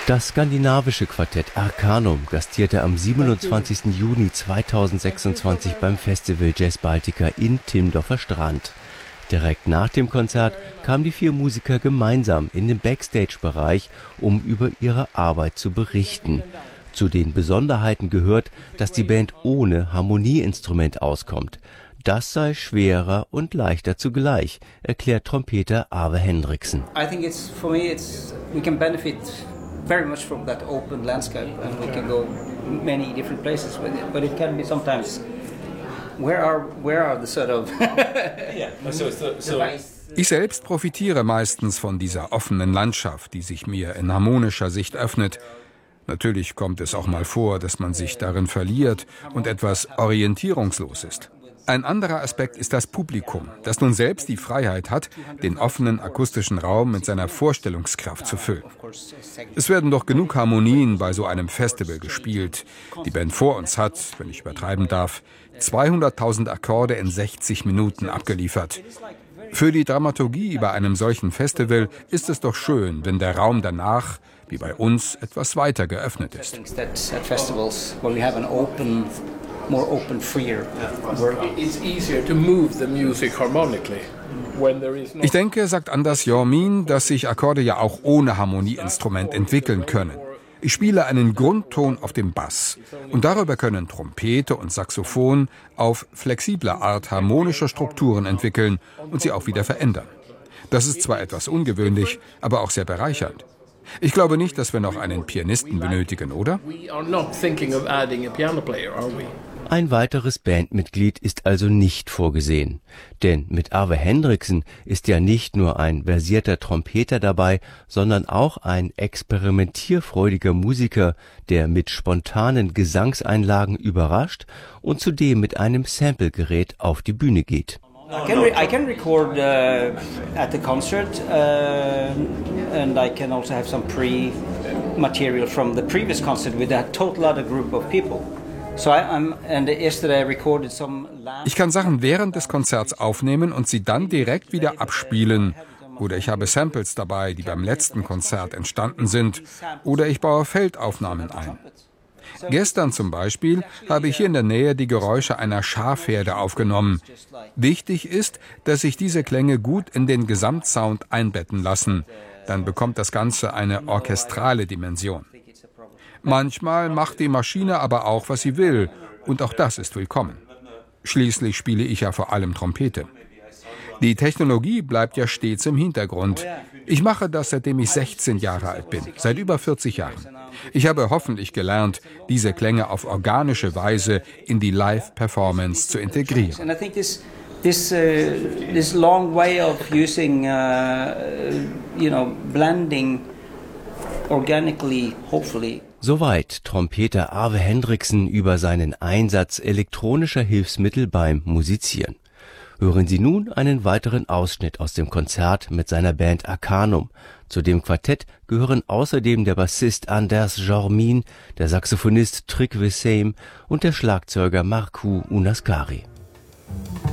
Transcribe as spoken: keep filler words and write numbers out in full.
Das skandinavische Quartett Arcanum gastierte am siebenundzwanzigsten Juni zweitausendsechsundzwanzig beim Festival Jazz Baltica in Timdorfer Strand. Direkt nach dem Konzert kamen die vier Musiker gemeinsam in den Backstage-Bereich, um über ihre Arbeit zu berichten. Zu den Besonderheiten gehört, dass die Band ohne Harmonieinstrument auskommt. Das sei schwerer und leichter zugleich, erklärt Trompeter Ave Hendriksen. I think it's for me it's we can benefit very much from that open landscape and we can go many different places with it, but it can be sometimes where are where are the sort of Ich selbst profitiere meistens von dieser offenen Landschaft, die sich mir in harmonischer Sicht öffnet. Natürlich kommt es auch mal vor, dass man sich darin verliert und etwas orientierungslos ist. Ein anderer Aspekt ist das Publikum, das nun selbst die Freiheit hat, den offenen akustischen Raum mit seiner Vorstellungskraft zu füllen. Es werden doch genug Harmonien bei so einem Festival gespielt. Die Band vor uns hat, wenn ich übertreiben darf, zweihunderttausend Akkorde in sechzig Minuten abgeliefert. Für die Dramaturgie bei einem solchen Festival ist es doch schön, wenn der Raum danach, wie bei uns, etwas weiter geöffnet ist. more open, freer work. It's easier to move the music harmonically. Ich denke, sagt Anders Jormin, dass sich Akkorde ja auch ohne Harmonieinstrument entwickeln können. Ich spiele einen Grundton auf dem Bass und darüber können Trompete und Saxophon auf flexible Art harmonische Strukturen entwickeln und sie auch wieder verändern. Das ist zwar etwas ungewöhnlich, aber auch sehr bereichernd. Ich glaube nicht, dass wir noch einen Pianisten benötigen, oder? Ein weiteres Bandmitglied ist also nicht vorgesehen. Denn mit Ave Hendriksen ist ja nicht nur ein versierter Trompeter dabei, sondern auch ein experimentierfreudiger Musiker, der mit spontanen Gesangseinlagen überrascht und zudem mit einem Samplegerät auf die Bühne geht. I can, re I can record uh, at the concert uh, and I can also have some pre-material from the previous concert with a total other group of people. So I, I'm, and yesterday I recorded some Ich kann Sachen während des Konzerts aufnehmen und sie dann direkt wieder abspielen. Oder ich habe Samples dabei, die beim letzten Konzert entstanden sind. Oder ich baue Feldaufnahmen ein. Gestern zum Beispiel habe ich hier in der Nähe die Geräusche einer Schafherde aufgenommen. Wichtig ist, dass sich diese Klänge gut in den Gesamtsound einbetten lassen. Dann bekommt das Ganze eine orchestrale Dimension. Manchmal macht die Maschine aber auch, was sie will. Und auch das ist willkommen. Schließlich spiele ich ja vor allem Trompete. Die Technologie bleibt ja stets im Hintergrund. Ich mache das, seitdem ich sechzehn Jahre alt bin, seit über vierzig Jahren. Ich habe hoffentlich gelernt, diese Klänge auf organische Weise in die Live-Performance zu integrieren. And I think this, this, uh, this long way of using, uh, you know, blending organically, hopefully. Soweit Trompeter Ave Hendriksen über seinen Einsatz elektronischer Hilfsmittel beim Musizieren. Hören Sie nun einen weiteren Ausschnitt aus dem Konzert mit seiner Band Arcanum. Zu dem Quartett gehören außerdem der Bassist Anders Jormin, der Saxophonist Trygve Seim und der Schlagzeuger Markku Unaskari.